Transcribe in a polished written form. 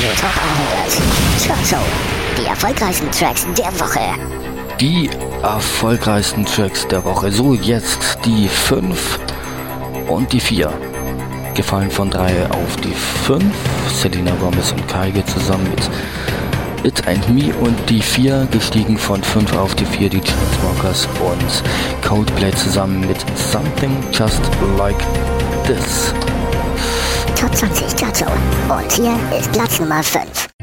Radio Top 100 Chart Show. Die erfolgreichsten Tracks der Woche. Die erfolgreichsten Tracks der Woche. So, jetzt die 5 und die 4. Gefallen von 3 auf die 5. Selena Gomez und Kygo zusammen mit It and Me. Und die 4 gestiegen von 5 auf die 4. Die Chainsmokers und Coldplay zusammen mit Something Just Like This. Top 20 Chart Show. Und hier ist Platz Nummer 5.